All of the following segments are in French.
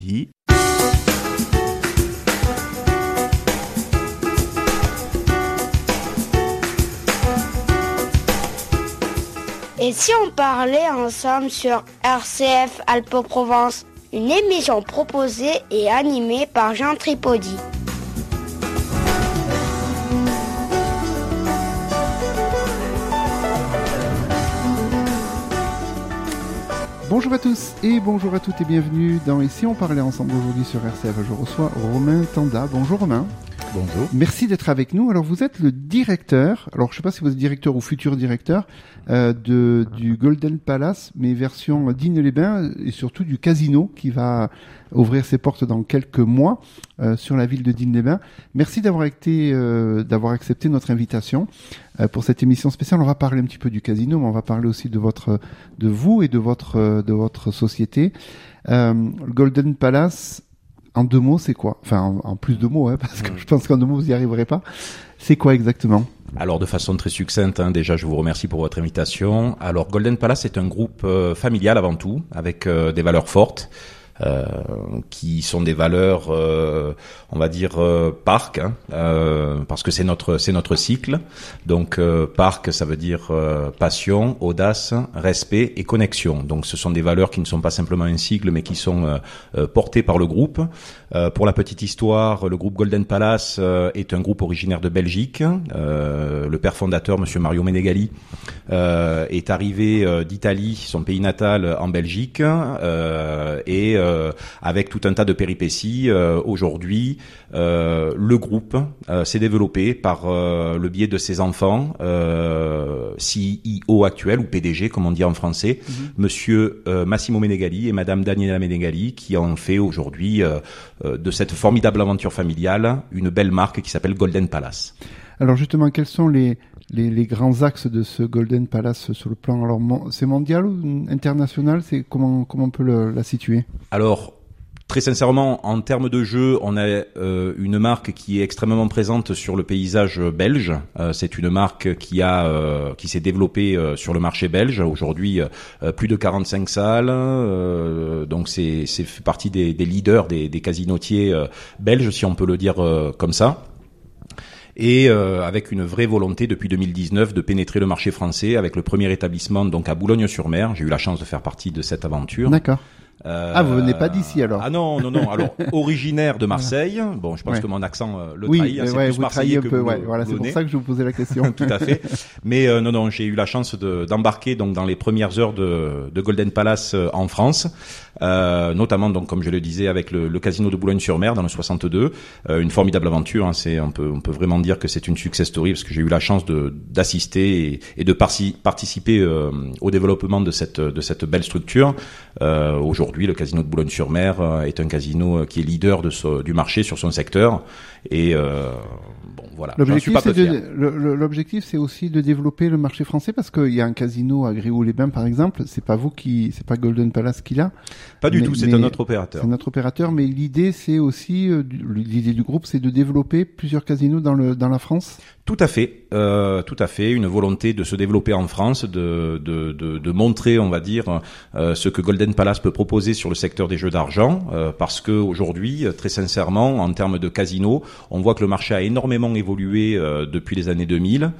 Et si on parlait ensemble sur RCF Alpes-Provence, une émission proposée et animée par Jean Tripodi. Bonjour à tous et bonjour à toutes et bienvenue dans Ici on parlait ensemble aujourd'hui sur RCF. Je reçois Romain Tanda. Bonjour Romain. Bonjour. Merci d'être avec nous. Alors vous êtes le directeur, alors je ne sais pas si vous êtes directeur ou futur directeur du Golden Palace, mais version Digne-les-Bains et surtout du casino qui va ouvrir ses portes dans quelques mois sur la ville de Digne-les-Bains. Merci d'avoir accepté notre invitation pour cette émission spéciale. On va parler un petit peu du casino, mais on va parler aussi de vous et de votre société. Le Golden Palace. En deux mots, c'est quoi ? Enfin, en plus de mots, parce que je pense qu'en deux mots, vous n'y arriverez pas. C'est quoi exactement ? Alors, de façon très succincte, déjà, je vous remercie pour votre invitation. Alors, Golden Palace est un groupe familial avant tout, avec des valeurs fortes, qui sont des valeurs, on va dire parc, parce que c'est notre cycle. Donc parc, ça veut dire passion, audace, respect et connexion. Donc ce sont des valeurs qui ne sont pas simplement un sigle, mais qui sont portées par le groupe. Pour la petite histoire, le groupe Golden Palace est un groupe originaire de Belgique. Le père fondateur, Monsieur Mario Menegali, est arrivé d'Italie, son pays natal, en Belgique, et avec tout un tas de péripéties, aujourd'hui, le groupe s'est développé par le biais de ses enfants, CEO actuel ou PDG comme on dit en français, Monsieur Massimo Menegali et Madame Daniela Menegali, qui ont fait aujourd'hui de cette formidable aventure familiale une belle marque qui s'appelle Golden Palace. Alors justement, quels sont les grands axes de ce Golden Palace sur le plan, alors c'est mondial ou international, c'est comment on peut la situer ? Alors très sincèrement, en termes de jeu, on a une marque qui est extrêmement présente sur le paysage belge. C'est une marque qui s'est développée sur le marché belge. Aujourd'hui, plus de 45 salles. Donc c'est fait partie des leaders des casinotiers belges, si on peut le dire comme ça. Et avec une vraie volonté depuis 2019 de pénétrer le marché français avec le premier établissement donc à Boulogne-sur-Mer. J'ai eu la chance de faire partie de cette aventure. D'accord. Vous venez pas d'ici alors ? Ah non. Alors, originaire de Marseille. Bon, je pense que mon accent le trahit. Oui, c'est plus vous marseillais trahissez un peu. Voilà, c'est pour ça que je vous posais la question. Tout à fait. Mais non, j'ai eu la chance d'embarquer donc dans les premières heures de Golden Palace en France, notamment donc comme je le disais avec le casino de Boulogne-sur-Mer dans le 62. Une formidable aventure. Hein, on peut vraiment dire que c'est une success story parce que j'ai eu la chance d'assister et de participer au développement de cette belle structure. Aujourd'hui, le casino de Boulogne-sur-Mer est un casino qui est leader du marché sur son secteur. Et bon, voilà. L'objectif, c'est aussi de développer le marché français parce qu'il y a un casino à Gréoux-les-Bains, par exemple. C'est pas Golden Palace qui l'a. Pas du tout, c'est un autre opérateur. C'est un autre opérateur, mais l'idée, c'est aussi, l'idée du groupe, c'est de développer plusieurs casinos dans la France. Tout à fait. Une volonté de se développer en France, de montrer, on va dire, ce que Golden Palace peut proposer sur le secteur des jeux d'argent, parce que aujourd'hui, très sincèrement, en termes de casinos, on voit que le marché a énormément évolué depuis les années 2000.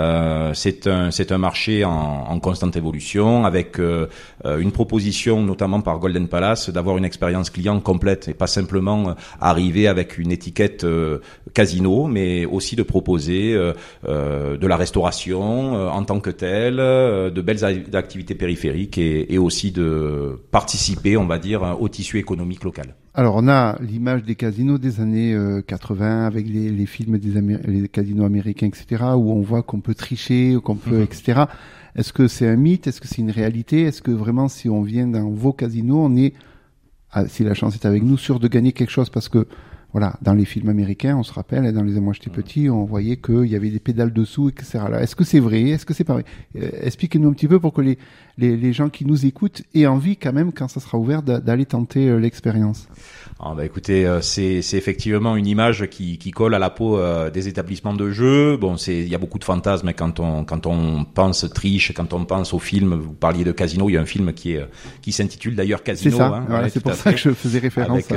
C'est un marché en constante évolution avec une proposition notamment par Golden Palace d'avoir une expérience client complète et pas simplement arriver avec une étiquette casino, mais aussi de proposer de la restauration en tant que telle, de belles activités périphériques et aussi de participer, on va dire, au tissu économique local. Alors, on a l'image des casinos des années 80 avec les films les casinos américains, etc., où on voit qu'on peut tricher, qu'on peut, etc. Est-ce que c'est un mythe ? Est-ce que c'est une réalité ? Est-ce que vraiment, si on vient dans vos casinos, on est, si la chance est avec nous, sûr de gagner quelque chose ? Parce que voilà, dans les films américains, on se rappelle, dans les Moi j'étais petit, on voyait qu'il y avait des pédales dessous, etc. Alors, est-ce que c'est vrai? Est-ce que c'est pas vrai? Expliquez-nous un petit peu pour que les gens qui nous écoutent aient envie quand même, quand ça sera ouvert, d'aller tenter l'expérience. Ah bah écoutez, c'est effectivement une image qui colle à la peau des établissements de jeux. Bon, il y a beaucoup de fantasmes quand on pense triche, quand on pense au film. Vous parliez de Casino, il y a un film qui s'intitule d'ailleurs Casino. C'est ça. Voilà, c'est pour ça que je faisais référence.